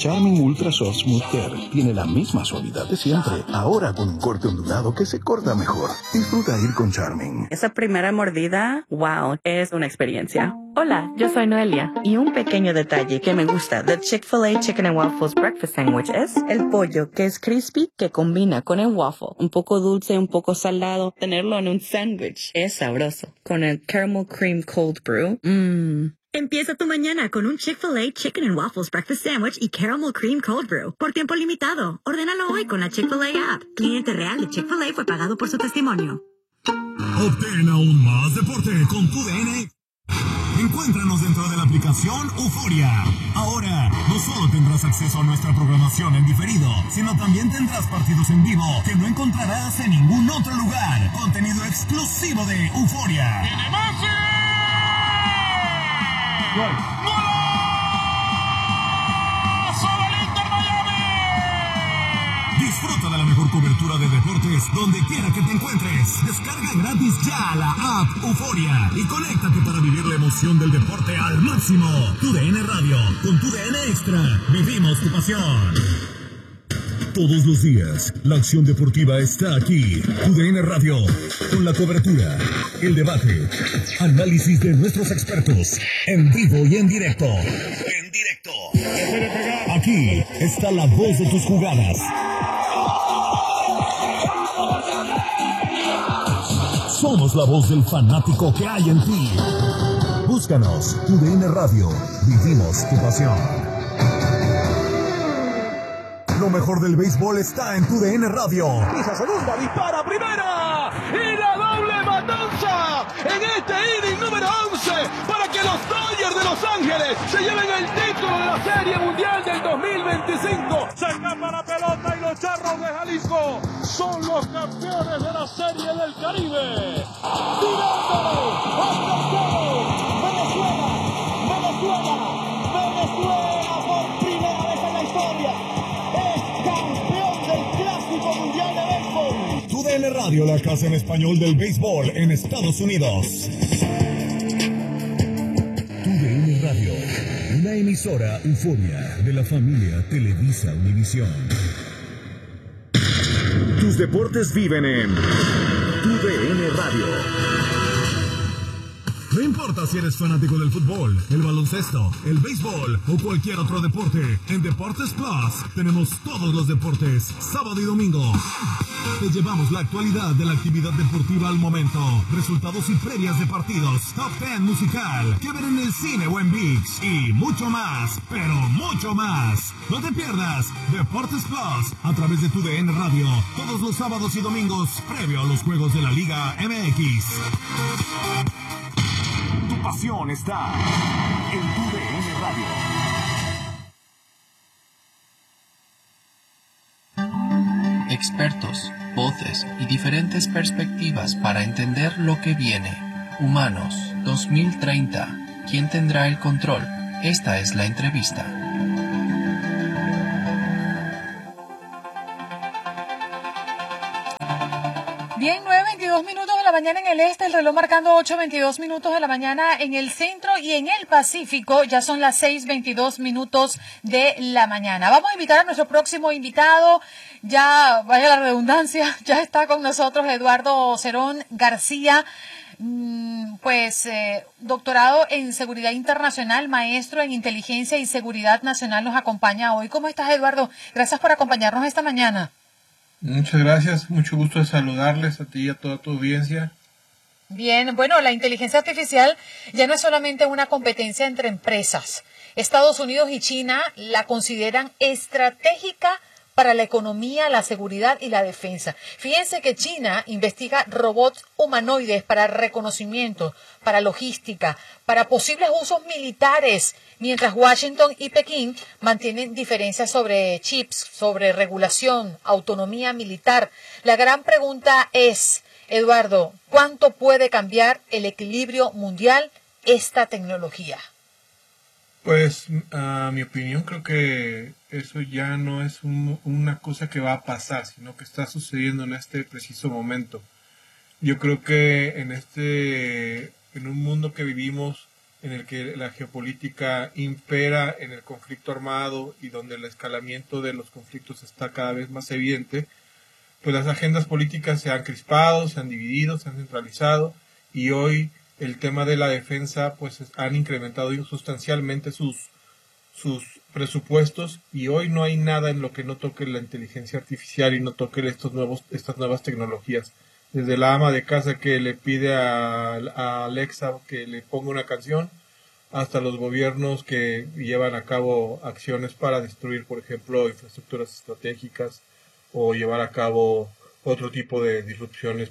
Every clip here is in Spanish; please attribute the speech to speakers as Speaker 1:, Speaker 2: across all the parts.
Speaker 1: Charmin Ultra Soft Smooth Care tiene la misma suavidad de siempre, ahora con un corte ondulado que se corta mejor. Disfruta ir con Charmin.
Speaker 2: Esa primera mordida, wow, es una experiencia.
Speaker 3: Hola, yo soy Noelia, y un pequeño detalle que me gusta de Chick-fil-A Chicken and Waffles Breakfast Sandwich es el pollo, que es crispy, que combina con el waffle. Un poco dulce, un poco salado. Tenerlo en un sándwich es sabroso. Con el caramel cream cold brew,
Speaker 4: Empieza tu mañana con un Chick-fil-A Chicken and Waffles Breakfast Sandwich y Caramel Cream Cold Brew. Por tiempo limitado. Ordénalo hoy con la Chick-fil-A app. Cliente real de Chick-fil-A fue pagado por su testimonio.
Speaker 5: Obtén aún más deporte con tu DN. Encuéntranos dentro de la aplicación Euforia. Ahora, no solo tendrás acceso a nuestra programación en diferido, sino también tendrás partidos en vivo que no encontrarás en ningún otro lugar. Contenido exclusivo de Euforia. Disfruta de la mejor cobertura de deportes donde quiera que te encuentres. Descarga gratis ya la app Euforia y conéctate para vivir la emoción del deporte al máximo. TUDN Radio, con TUDN Extra, vivimos tu pasión. Todos los días, la acción deportiva está aquí. TUDN Radio, con la cobertura, el debate, análisis de nuestros expertos, en vivo y en directo. Aquí está la voz de tus jugadas. Somos la voz del fanático que hay en ti. Búscanos, TUDN Radio, vivimos tu pasión. Lo mejor del béisbol está en TUDN Radio.
Speaker 6: Pisa segunda, dispara primera y la doble matanza en este inning número 11 para que los Dodgers de Los Ángeles se lleven el título de la Serie Mundial del 2025. Se escapa la pelota y los Charros de Jalisco son los campeones de la Serie del Caribe. Tirándolo, Venezuela por primera vez en la historia.
Speaker 5: TUDN Radio, la casa en español del béisbol en Estados Unidos. TUDN Radio, una emisora Euforia de la familia Televisa Univisión. Tus deportes viven en TUDN Radio. No importa si eres fanático del fútbol, el baloncesto, el béisbol o cualquier otro deporte, en Deportes Plus tenemos todos los deportes, sábado y domingo. Te llevamos la actualidad de la actividad deportiva al momento, resultados y previas de partidos, top 10 musical, que ver en el cine o en ViX y mucho más, pero mucho más. No te pierdas Deportes Plus a través de TUDN Radio, todos los sábados y domingos previo a los juegos de la Liga MX. Tu pasión está en TUDN Radio.
Speaker 7: Expertos, voces y diferentes perspectivas para entender lo que viene. Humanos 2030. ¿Quién tendrá el control? Esta es la entrevista.
Speaker 8: Bien, 9:22 minutos de la mañana en el este, el reloj marcando 8:22 minutos de la mañana en el centro y en el Pacífico ya son las 6:22 minutos de la mañana. Vamos a invitar a nuestro próximo invitado, ya vaya la redundancia, ya está con nosotros Eduardo Cerón García, doctorado en seguridad internacional, maestro en inteligencia y seguridad nacional, nos acompaña hoy. ¿Cómo estás, Eduardo? Gracias por acompañarnos esta mañana.
Speaker 9: Muchas gracias, mucho gusto de saludarles a ti y a toda tu audiencia.
Speaker 8: Bien, bueno, la inteligencia artificial ya no es solamente una competencia entre empresas. Estados Unidos y China la consideran estratégica para la economía, la seguridad y la defensa. Fíjense que China investiga robots humanoides para reconocimiento, para logística, para posibles usos militares, mientras Washington y Pekín mantienen diferencias sobre chips, sobre regulación, autonomía militar. La gran pregunta es, Eduardo, ¿cuánto puede cambiar el equilibrio mundial esta tecnología?
Speaker 9: Pues, a mi opinión, creo que eso ya no es una cosa que va a pasar, sino que está sucediendo en este preciso momento. Yo creo que en un mundo que vivimos en el que la geopolítica impera en el conflicto armado y donde el escalamiento de los conflictos está cada vez más evidente, pues las agendas políticas se han crispado, se han dividido, se han centralizado, y hoy el tema de la defensa pues han incrementado sustancialmente sus presupuestos, y hoy no hay nada en lo que no toque la inteligencia artificial y no toque estas nuevas tecnologías. Desde la ama de casa que le pide a Alexa que le ponga una canción, hasta los gobiernos que llevan a cabo acciones para destruir, por ejemplo, infraestructuras estratégicas o llevar a cabo otro tipo de disrupciones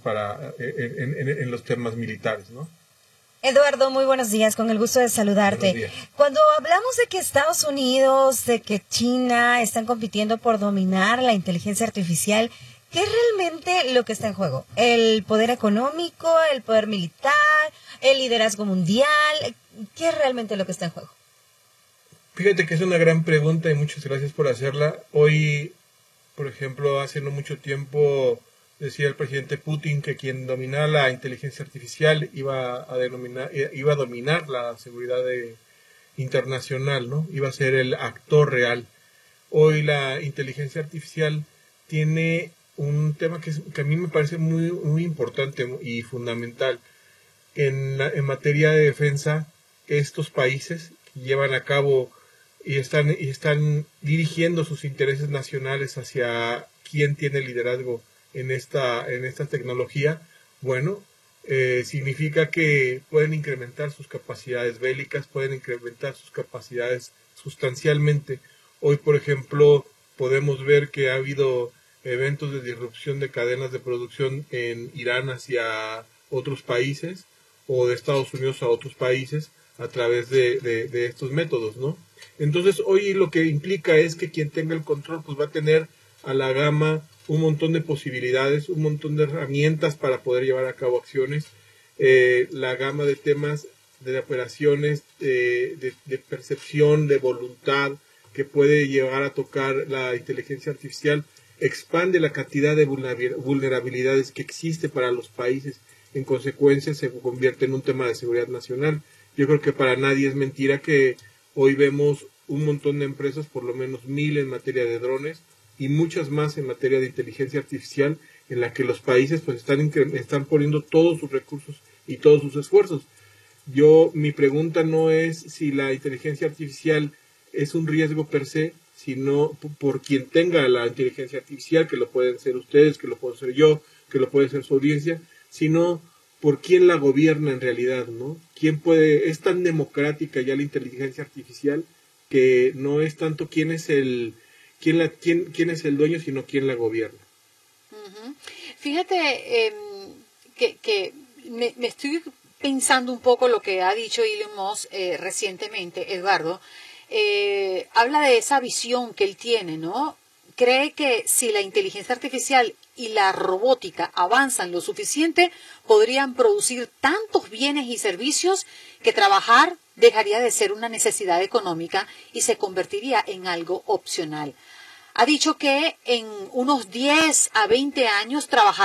Speaker 9: en los temas militares, ¿no?
Speaker 10: Eduardo, muy buenos días, con el gusto de saludarte. Cuando hablamos de que Estados Unidos, de que China están compitiendo por dominar la inteligencia artificial, ¿qué es realmente lo que está en juego? ¿El poder económico, el poder militar, el liderazgo mundial? ¿Qué es realmente lo que está en juego?
Speaker 9: Fíjate que es una gran pregunta y muchas gracias por hacerla. Hoy, por ejemplo, hace no mucho tiempo decía el presidente Putin que quien dominara la inteligencia artificial iba a dominar la seguridad internacional, ¿no? Iba a ser el actor real. Hoy la inteligencia artificial tiene un tema que a mí me parece muy, muy importante y fundamental. En materia de defensa, estos países que llevan a cabo y están dirigiendo sus intereses nacionales hacia quién tiene liderazgo en esta tecnología, bueno, significa que pueden incrementar sus capacidades bélicas, pueden incrementar sus capacidades sustancialmente. Hoy, por ejemplo, podemos ver que ha habido eventos de disrupción de cadenas de producción en Irán hacia otros países o de Estados Unidos a otros países a través de estos métodos, ¿no? Entonces, hoy lo que implica es que quien tenga el control pues va a tener a la gama un montón de posibilidades, un montón de herramientas para poder llevar a cabo acciones, la gama de temas, de operaciones, de percepción, de voluntad que puede llegar a tocar la inteligencia artificial, expande la cantidad de vulnerabilidades que existe para los países. En consecuencia, se convierte en un tema de seguridad nacional. Yo creo que para nadie es mentira que hoy vemos un montón de empresas, por lo menos 1000 en materia de drones y muchas más en materia de inteligencia artificial, en la que los países pues están poniendo todos sus recursos y todos sus esfuerzos. Mi pregunta no es si la inteligencia artificial es un riesgo per se, sino por quien tenga la inteligencia artificial, que lo pueden ser ustedes, que lo puedo ser yo, que lo puede ser su audiencia, sino por quién la gobierna en realidad, ¿no? Es tan democrática ya la inteligencia artificial que no es tanto quién es el dueño, sino quién la gobierna.
Speaker 8: Uh-huh. Fíjate que me estoy pensando un poco lo que ha dicho Elon Musk recientemente, Eduardo. Habla de esa visión que él tiene, ¿no? Cree que si la inteligencia artificial y la robótica avanzan lo suficiente, podrían producir tantos bienes y servicios que trabajar dejaría de ser una necesidad económica y se convertiría en algo opcional. Ha dicho que en unos 10 a 20 años trabajar